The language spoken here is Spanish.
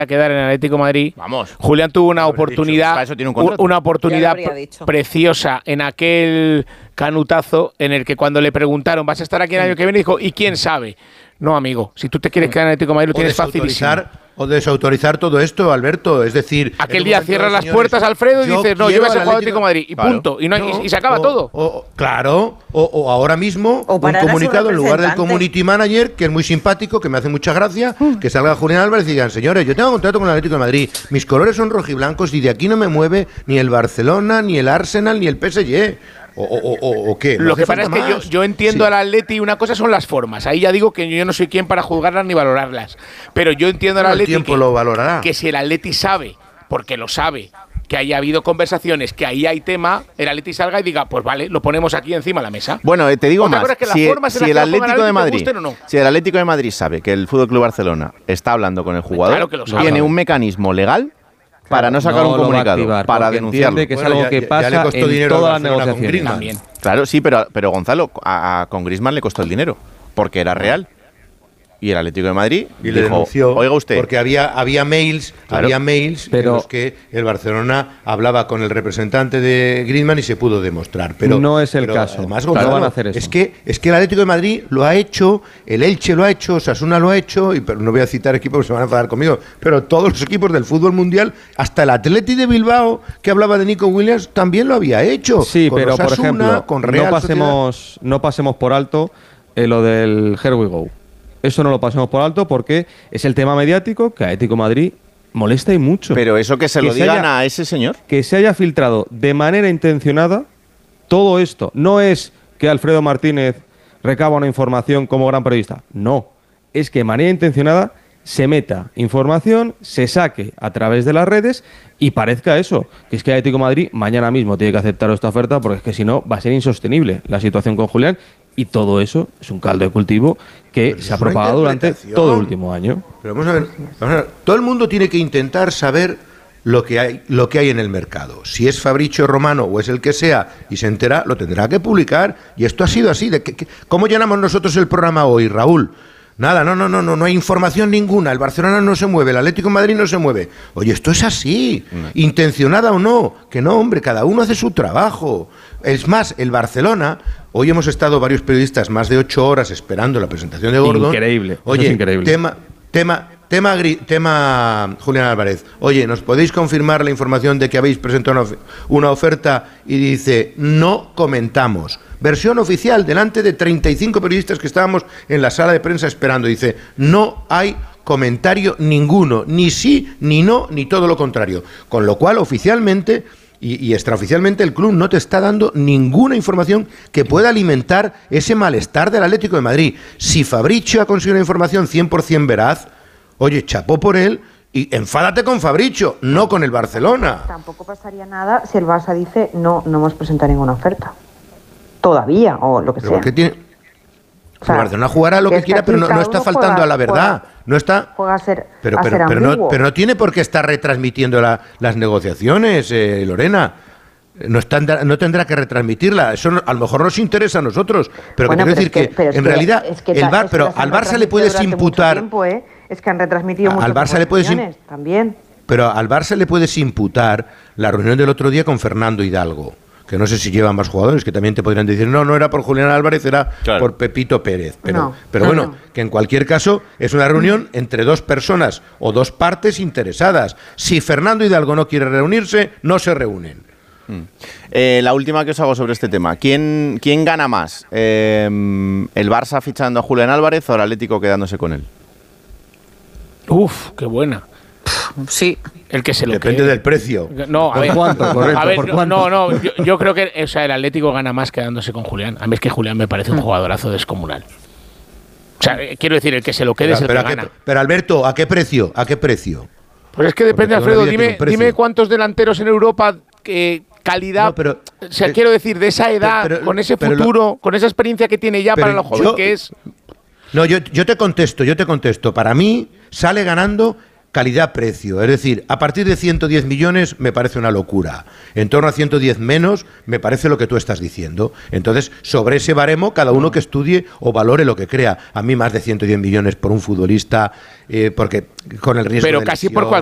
a quedar en el Atlético de Madrid. Vamos. Julián tuvo una oportunidad, una oportunidad preciosa en aquel canutazo en el que cuando le preguntaron, ¿vas a estar aquí el año que viene? Dijo, ¿y quién sabe? No, amigo, si tú te quieres quedar en el Atlético de Madrid lo tienes facilísimo. O desautorizar todo esto, Alberto, es decir... Aquel día cierras las puertas, Alfredo, y dices, no, yo voy a ser jugador Atlético de Madrid, y punto, y se acaba todo. Claro, o ahora mismo, un comunicado en lugar del community manager, que es muy simpático, que me hace mucha gracia, que salga Julián Álvarez y digan, señores, yo tengo contrato con el Atlético de Madrid, mis colores son rojiblancos y de aquí no me mueve ni el Barcelona, ni el Arsenal, ni el PSG. ¿O qué? Lo que pasa es que yo entiendo al Atleti, y una cosa son las formas. Ahí ya digo que yo no soy quien para juzgarlas ni valorarlas. Pero yo entiendo al Atleti que si el Atleti sabe, porque lo sabe, que haya habido conversaciones, que ahí hay tema, el Atleti salga y diga, pues vale, lo ponemos aquí encima de la mesa. Bueno, te digo otra más, cosa es que si, las formas si el Atlético de Madrid, no. si el Atlético de Madrid sabe que el FC Barcelona está hablando con el jugador, claro que lo sabe. Tiene un mecanismo legal para no sacar un comunicado, para denunciarlo. Que es algo que pasa en todas las negociaciones. También. Claro, sí, pero Gonzalo, con Griezmann le costó el dinero, porque era real. Y el Atlético de Madrid y le denunció, oiga usted, porque había mails, claro, en los que el Barcelona hablaba con el representante de Griezmann y se pudo demostrar. Pero no es el caso. Además, Gonzalo, van a hacer eso. Es que el Atlético de Madrid lo ha hecho, el Elche lo ha hecho, Osasuna lo ha hecho, pero no voy a citar equipos que se van a enfadar conmigo, pero todos los equipos del fútbol mundial, hasta el Atleti de Bilbao, que hablaba de Nico Williams, también lo había hecho. Sí, con pero Osasuna, por ejemplo, con Real no pasemos por alto lo del Here We Go. Eso no lo pasemos por alto porque es el tema mediático que a Atlético de Madrid molesta y mucho. Pero eso que se lo digan a ese señor. Que se haya filtrado de manera intencionada todo esto. No es que Alfredo Martínez recaba una información como gran periodista. No. Es que de manera intencionada se meta información, se saque a través de las redes y parezca eso. Que es que Atlético de Madrid mañana mismo tiene que aceptar esta oferta porque es que si no va a ser insostenible la situación con Julián. Y todo eso es un caldo de cultivo que se ha propagado durante todo el último año. Pero vamos a ver, todo el mundo tiene que intentar saber lo que hay en el mercado. Si es Fabrizio Romano o es el que sea y se entera, lo tendrá que publicar. Y esto ha sido así. ¿Cómo llenamos nosotros el programa hoy, Raúl? Nada, no hay información ninguna. El Barcelona no se mueve, el Atlético de Madrid no se mueve. Oye, esto es así, intencionada o no. Que no, hombre, cada uno hace su trabajo. Es más, el Barcelona, hoy hemos estado varios periodistas más de 8 horas esperando la presentación de Gordon. Increíble. Oye, eso es increíble. Tema Julián Álvarez. Oye, ¿nos podéis confirmar la información de que habéis presentado una oferta? Y dice, no comentamos. Versión oficial, delante de 35 periodistas que estábamos en la sala de prensa esperando. Dice, no hay comentario ninguno, ni sí, ni no, ni todo lo contrario. Con lo cual, oficialmente y extraoficialmente, el club no te está dando ninguna información que pueda alimentar ese malestar del Atlético de Madrid. Si Fabrizio ha conseguido una información 100% veraz, oye, chapó por él y enfádate con Fabrizio, no con el Barcelona. Tampoco pasaría nada si el Barça dice, no hemos presentado ninguna oferta. Todavía, o lo que sea. ¿Qué tiene? O sea, el Barcelona jugará lo que quiera, pero no está faltando a la verdad. No está. Pero no tiene por qué estar retransmitiendo las negociaciones, Lorena. No tendrá que retransmitirla. Eso a lo mejor nos interesa a nosotros. Pero quiero decir que en realidad pero al Barça le puedes imputar. Es que han retransmitido muchas negociaciones también. Pero al Barça le puedes imputar la reunión del otro día con Fernando Hidalgo. Que no sé si llevan más jugadores, que también te podrían decir, no era por Julián Álvarez, era por Pepito Pérez. Pero bueno, que en cualquier caso es una reunión entre dos personas o dos partes interesadas. Si Fernando Hidalgo no quiere reunirse, no se reúnen. La última que os hago sobre este tema. ¿Quién gana más? ¿El Barça fichando a Julián Álvarez o el Atlético quedándose con él? Uf, qué buena. Sí. El que se lo depende del precio. No, a ver. ¿Cuánto? Correcto, a ver, ¿por cuánto? Yo creo que el Atlético gana más quedándose con Julián. A mí es que Julián me parece un jugadorazo descomunal. O sea, quiero decir, el que se lo quede es el que gana. Pero Alberto, ¿a qué precio? ¿A qué precio? Pues es que depende, Alfredo. Dime cuántos delanteros en Europa calidad, o sea, quiero decir, de esa edad, con ese futuro, con esa experiencia que tiene ya para lo joven que es. No, yo te contesto. Para mí sale ganando calidad-precio. Es decir, a partir de 110 millones me parece una locura. En torno a 110 menos me parece lo que tú estás diciendo. Entonces, sobre ese baremo, cada uno que estudie o valore lo que crea. A mí más de 110 millones por un futbolista, porque con el riesgo pero de casi lesión, por